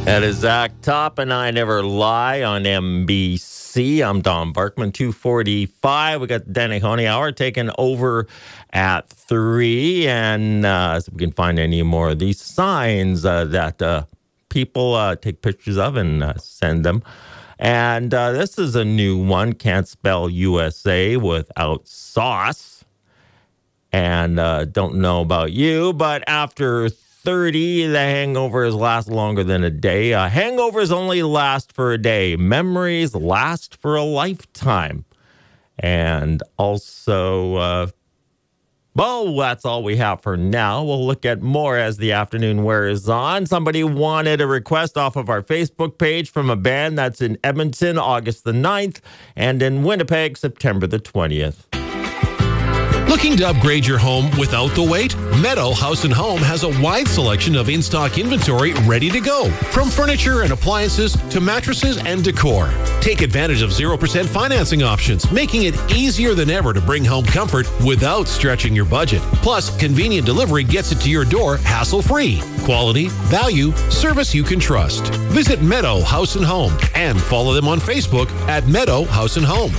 That is Zach Top and I Never Lie on NBC. I'm Don Barkman, 2:45. We got Danny Honey Hour taking over at 3. And so we can find any more of these signs that people take pictures of and send them. And this is a new one, can't spell USA without sauce. And don't know about you, but after 30, the hangovers last longer than a day. Hangovers only last for a day. Memories last for a lifetime. And also, well, that's all we have for now. We'll look at more as the afternoon wears on. Somebody wanted a request off of our Facebook page from a band that's in Edmonton, August the 9th, and in Winnipeg, September the 20th. Looking to upgrade your home without the wait? Meadow House & Home has a wide selection of in-stock inventory ready to go. From furniture and appliances to mattresses and decor. Take advantage of 0% financing options, making it easier than ever to bring home comfort without stretching your budget. Plus, convenient delivery gets it to your door hassle-free. Quality, value, service you can trust. Visit Meadow House & Home and follow them on Facebook at Meadow House & Home.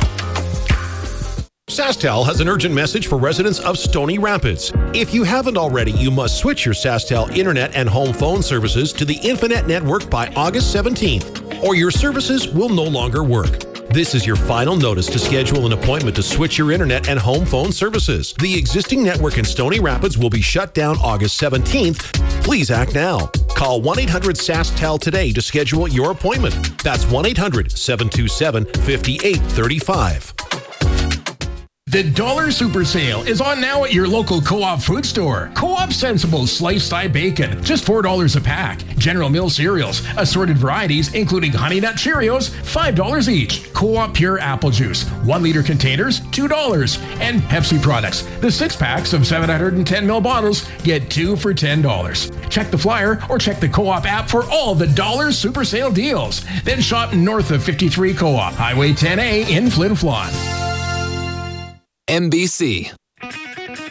SaskTel has an urgent message for residents of Stony Rapids. If you haven't already, you must switch your SaskTel internet and home phone services to the Infinet network by August 17th, or your services will no longer work. This is your final notice to schedule an appointment to switch your internet and home phone services. The existing network in Stony Rapids will be shut down August 17th. Please act now. Call 1-800-SaskTel today to schedule your appointment. That's 1-800-727-5835. The Dollar Super Sale is on now at your local Co-op food store. Co-op Sensible sliced thigh bacon, just $4 a pack. General Mills cereals, assorted varieties including Honey Nut Cheerios, $5 each. Co-op Pure Apple Juice, 1-liter containers, $2. And Pepsi products, the 6-packs of 710ml bottles get 2 for $10. Check the flyer or check the Co-op app for all the Dollar Super Sale deals. Then shop north of 53 Co-op, Highway 10A in Flin Flon. NBC.